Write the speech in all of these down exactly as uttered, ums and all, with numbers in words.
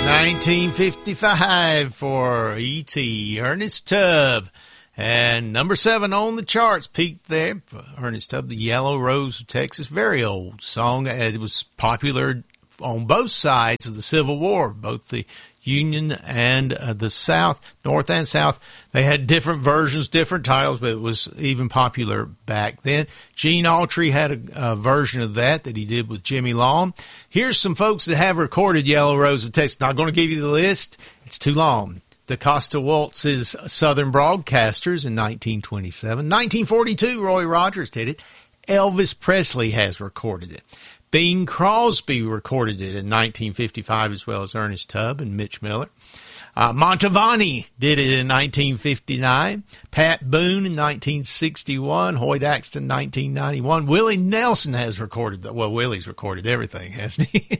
nineteen fifty-five for E T Ernest Tubb. And number seven on the charts, peaked there for Ernest Tubb, The Yellow Rose of Texas. Very old song. It was popular on both sides of the Civil War, both the Union and uh, the South, North and South. They had different versions, different titles, but it was even popular back then. Gene Autry had a, a version of that that he did with Jimmy Long. Here's some folks that have recorded Yellow Rose of Texas. Not going to give you the list. It's too long. DaCosta Waltz's Southern Broadcasters in nineteen twenty-seven. nineteen forty-two, Roy Rogers did it. Elvis Presley has recorded it. Bing Crosby recorded it in nineteen fifty-five, as well as Ernest Tubb and Mitch Miller. Uh, Mantovani did it in nineteen fifty-nine. Pat Boone in nineteen sixty-one. Hoyt Axton, nineteen ninety-one. Willie Nelson has recorded that. Well, Willie's recorded everything, hasn't he?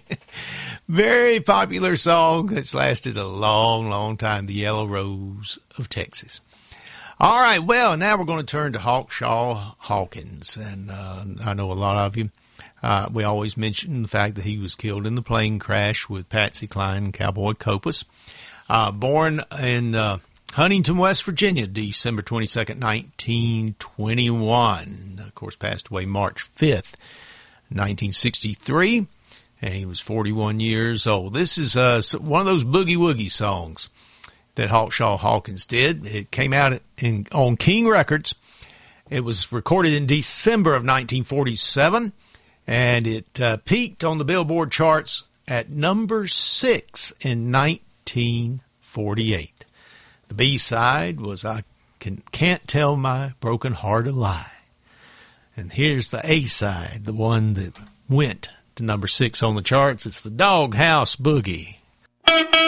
Very popular song that's lasted a long, long time. The Yellow Rose of Texas. All right, well, now we're going to turn to Hawkshaw Hawkins. And uh, I know a lot of you. Uh, we always mention the fact that he was killed in the plane crash with Patsy Cline and Cowboy Copas. Uh, born in uh, Huntington, West Virginia, December twenty-second, nineteen twenty-one. Of course, passed away March fifth, nineteen sixty-three, and he was forty-one years old. This is uh, one of those boogie-woogie songs that Hawkshaw Hawkins did. It came out in, on King Records. It was recorded in December of nineteen forty-seven, and it uh, peaked on the Billboard charts at number six in nineteen forty-eight. The B-side was I can, Can't Tell My Broken Heart a Lie. And here's the A-side, the one that went to number six on the charts. It's the Doghouse Boogie.